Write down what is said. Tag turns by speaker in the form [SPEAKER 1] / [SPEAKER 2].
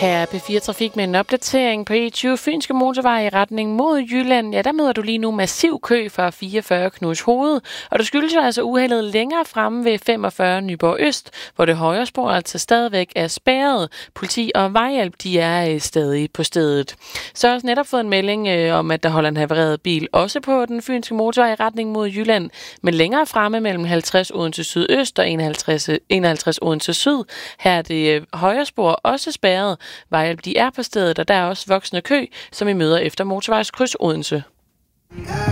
[SPEAKER 1] Her er P4 Trafik med en opdatering på E20 Fynske Motorvej i retning mod Jylland. Ja, der møder du lige nu massiv kø fra 44 Knudshoved, og du skyldes jo altså uheldet længere fremme ved 45 Nyborg Øst, hvor det højre spor altså stadigvæk er spærret. Politi og vejhjælp, de er stadig på stedet. Så har jeg også netop fået en melding om, at der holder en havareret bil også på den Fynske Motorvej i retning mod Jylland, men længere fremme mellem 50 Odense Sydøst og 51 Odense Syd. Her er det højre spor også spærret. Vejhjælp, de er på stedet, og der er også voksende kø, som I møder efter motorvejskryds Odense.